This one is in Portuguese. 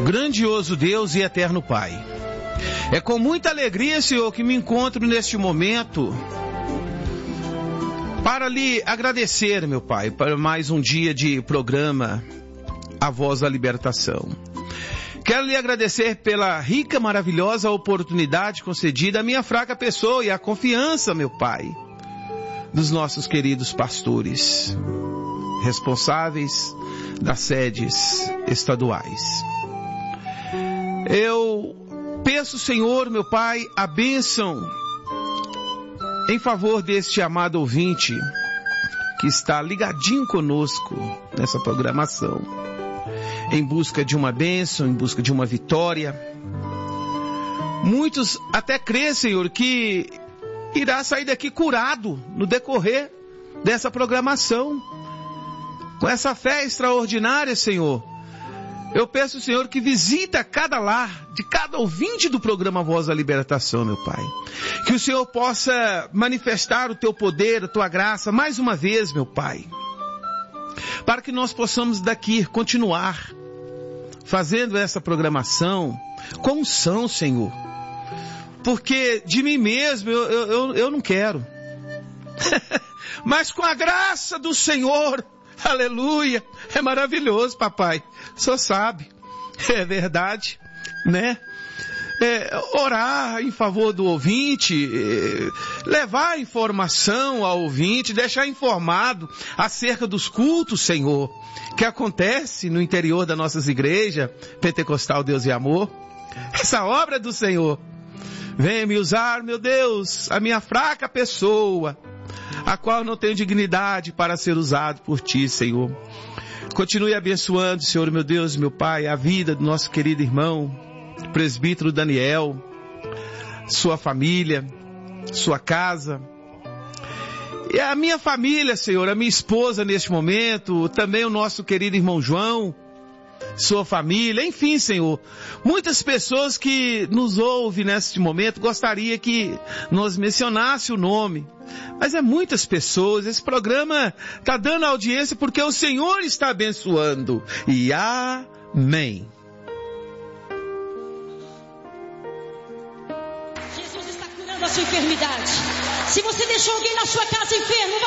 grandioso Deus e eterno Pai. É com muita alegria, Senhor, que me encontro neste momento para lhe agradecer, meu Pai, por mais um dia de programa A Voz da Libertação. Quero lhe agradecer pela rica, maravilhosa oportunidade concedida à minha fraca pessoa e a confiança, meu Pai, dos nossos queridos pastores, responsáveis das sedes estaduais. Eu peço, Senhor, meu Pai, a bênção em favor deste amado ouvinte que está ligadinho conosco nessa programação, em busca de uma bênção, em busca de uma vitória. Muitos até creem, Senhor, que irá sair daqui curado no decorrer dessa programação. Com essa fé extraordinária, Senhor, eu peço, Senhor, que visita cada lar de cada ouvinte do programa Voz da Libertação, meu Pai. Que o Senhor possa manifestar o Teu poder, a Tua graça, mais uma vez, meu Pai. Para que nós possamos daqui continuar fazendo essa programação com unção, Senhor. Porque de mim mesmo eu não quero. Mas com a graça do Senhor, aleluia, é maravilhoso, papai. O Senhor sabe, é verdade, né? Orar em favor do ouvinte, levar informação ao ouvinte, deixar informado acerca dos cultos, Senhor, que acontece no interior das nossas igrejas, Pentecostal Deus e Amor. Essa obra do Senhor. Venha me usar, meu Deus, a minha fraca pessoa, a qual não tenho dignidade para ser usado por Ti, Senhor. Continue abençoando, Senhor, meu Deus, meu Pai, a vida do nosso querido irmão, presbítero Daniel, sua família, sua casa. E a minha família, Senhor, a minha esposa neste momento, também o nosso querido irmão João, sua família, enfim, Senhor, muitas pessoas que nos ouvem neste momento gostaria que nós mencionasse o nome, mas é muitas pessoas. Esse programa está dando audiência porque o Senhor está abençoando, e amém. Jesus está curando a sua enfermidade. Se você deixou alguém na sua casa enfermo,